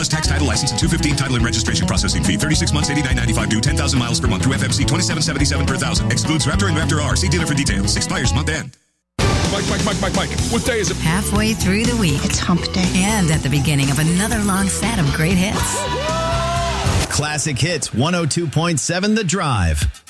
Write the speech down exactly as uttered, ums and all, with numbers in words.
Plus tax, title, license, and two fifteen title and registration processing fee. thirty-six months, eighty-nine ninety-five due. ten thousand miles per month through F M C twenty-seven seventy-seven per thousand. Excludes Raptor and Raptor R. See dealer for details. Expires month end. Mike, Mike, Mike, Mike, Mike. What day is it? Halfway through the week. It's hump day. And at the beginning of another long set of great hits. Classic Hits one oh two point seven The Drive.